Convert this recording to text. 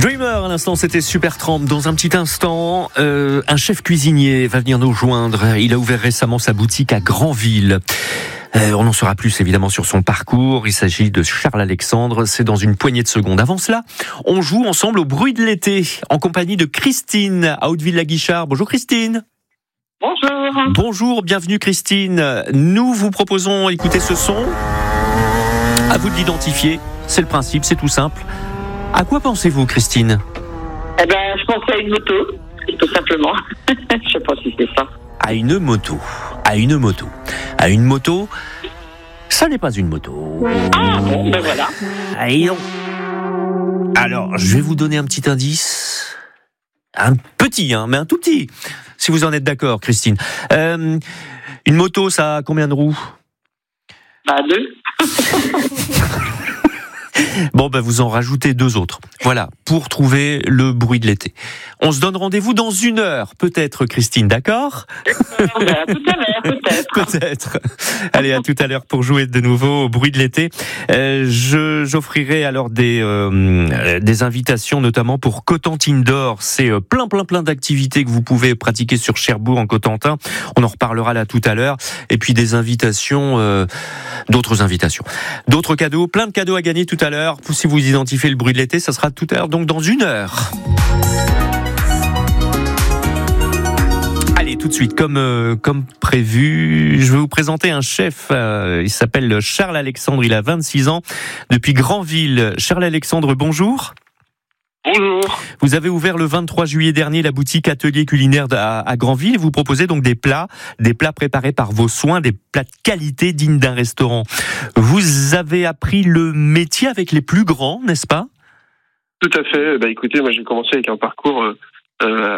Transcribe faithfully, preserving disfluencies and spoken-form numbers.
Dreamer, à l'instant, c'était Supertramp. Dans un petit instant, euh, un chef cuisinier va venir nous joindre. Il a ouvert récemment sa boutique à Granville. Euh, on en saura plus évidemment sur son parcours. Il s'agit de Charles Alexandre. C'est dans une poignée de secondes. Avant cela, on joue ensemble au bruit de l'été en compagnie de Christine à Hauteville-la-Guichard. Bonjour Christine. Bonjour. Bonjour, bienvenue Christine. Nous vous proposons d'écouter ce son. À vous de l'identifier. C'est le principe, c'est tout simple. À quoi pensez-vous, Christine ? Eh ben, je pensais à une moto, tout simplement. Je sais pas si c'est ça. À une moto. À une moto. À une moto. Ça n'est pas une moto. Ah bon, ben voilà. Ah, et non. Alors, je vais vous donner un petit indice. Un petit, hein, mais un tout petit. Si vous en êtes d'accord, Christine. Euh, une moto, ça a combien de roues ? Bah, deux. Bon, ben vous en rajoutez deux autres. Voilà, pour trouver le bruit de l'été. On se donne rendez-vous dans une heure, peut-être, Christine, d'accord ? Euh, ben, tout à l'heure, peut-être. Peut-être. Allez, à tout à l'heure pour jouer de nouveau au bruit de l'été. Euh, je, j'offrirai alors des, euh, des invitations, notamment pour Cotentin d'Or. C'est euh, plein, plein, plein d'activités que vous pouvez pratiquer sur Cherbourg en Cotentin. On en reparlera là tout à l'heure. Et puis des invitations, euh, d'autres invitations. D'autres cadeaux, plein de cadeaux à gagner tout à l'heure. Si vous identifiez le bruit de l'été, ça sera tout à l'heure, donc dans une heure. Allez, tout de suite, comme euh, comme prévu, je vais vous présenter un chef. Euh, il s'appelle Charles Alexandre, il a vingt-six ans, depuis Granville. Charles Alexandre, bonjour. Bonjour. Vous avez ouvert le vingt-trois juillet dernier la boutique Atelier Culinaire à, à Granville. Vous proposez donc des plats, des plats préparés par vos soins, des plats de qualité dignes d'un restaurant. Vous avez appris le métier avec les plus grands, n'est-ce pas ? Tout à fait. Bah, écoutez, moi j'ai commencé avec un parcours euh,